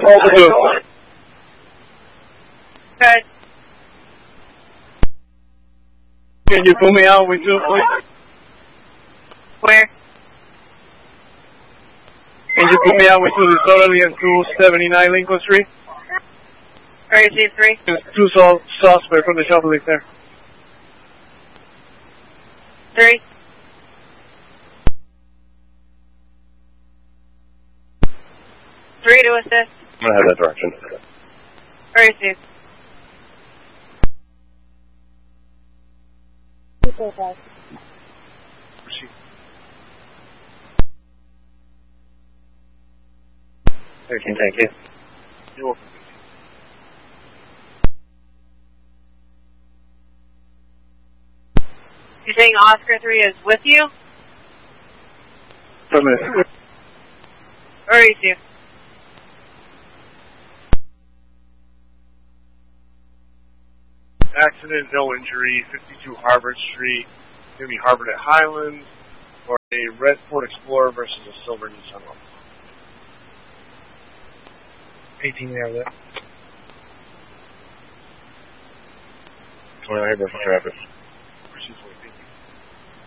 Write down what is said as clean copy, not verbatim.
Call the blue. Good. Can you put me out with you, please? Where? Can you put me out with you to totally and 279 Lincoln Street? Where is C3? Two suspects from the shoplift there. 3. Three to assist. I'm gonna head that direction. Where is he? Thank you. You're welcome. You're saying Oscar 3 is with you? Permanent. Where is he? Accident, no injury, 52 Harvard Street. Going to be Harvard at Highlands, or a red Ford Explorer versus a silver Nissan Altima. 18 there, that. 29 versus traffic.